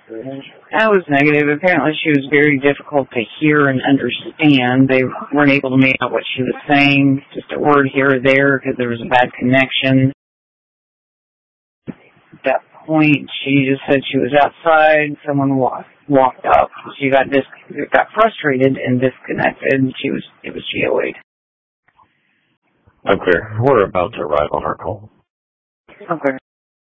That was negative. Apparently she was very difficult to hear and understand. They weren't able to make out what she was saying, just a word here or there because there was a bad connection. At that point, she just said she was outside. Someone walked up. She got frustrated and disconnected. It was GOA. Okay, we're about to arrive on our call. Okay.